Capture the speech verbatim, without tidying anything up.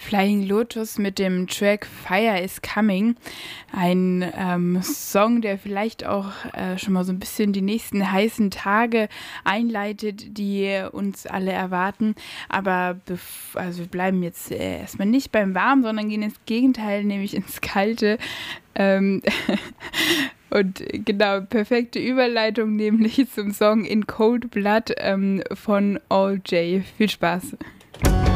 Flying Lotus mit dem Track Fire is Coming. Ein ähm, Song, der vielleicht auch äh, schon mal so ein bisschen die nächsten heißen Tage einleitet, die uns alle erwarten. Aber bef- also wir bleiben jetzt äh, erstmal nicht beim Warmen, sondern gehen ins Gegenteil, nämlich ins Kalte. Ähm Und genau, perfekte Überleitung nämlich zum Song In Cold Blood ähm, von All J. Viel Spaß.